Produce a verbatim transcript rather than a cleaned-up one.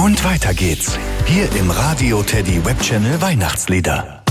Und weiter geht's. Hier im Radio Teddy Webchannel Weihnachtslieder.